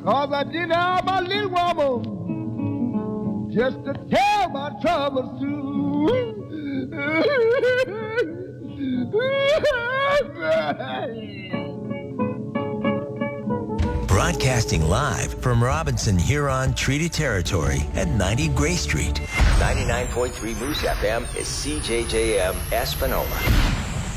'Cause I didn't have my little woman just to tell my troubles to. Broadcasting live from Robinson Huron Treaty Territory at 90 Gray Street. 99.3 Moose FM is CJJM Espanola.